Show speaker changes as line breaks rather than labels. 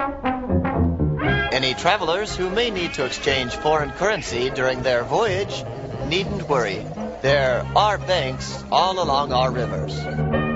Any travelers who may need to exchange foreign currency during their voyage needn't worry. There are banks all along our rivers.